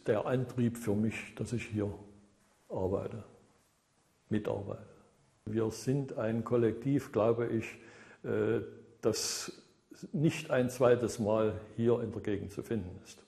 der Antrieb für mich, dass ich hier mitarbeite. Wir sind ein Kollektiv, glaube ich, das nicht ein zweites Mal hier in der Gegend zu finden ist.